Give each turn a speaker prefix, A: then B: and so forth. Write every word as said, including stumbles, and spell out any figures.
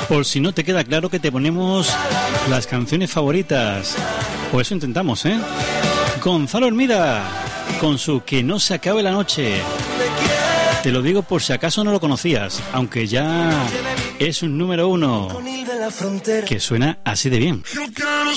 A: Por si no te queda claro, que te ponemos las canciones favoritas. O eso intentamos, ¿eh? Gonzalo Hermida, con su Que no se acabe la noche. Te lo digo por si acaso no lo conocías, aunque ya es un número uno, que suena así de bien.
B: Yo quiero